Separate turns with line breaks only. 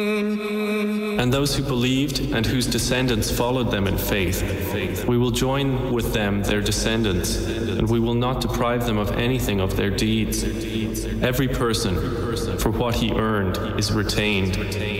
And those who believed and whose descendants followed them in faith, we will join with them their descendants, and we will not deprive them of anything of their deeds. Every person, for what he earned, is retained.